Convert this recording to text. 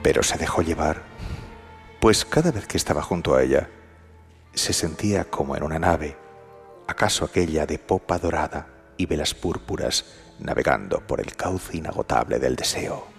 pero se dejó llevar, pues cada vez que estaba junto a ella, se sentía como en una nave, acaso aquella de popa dorada y velas púrpuras, navegando por el cauce inagotable del deseo.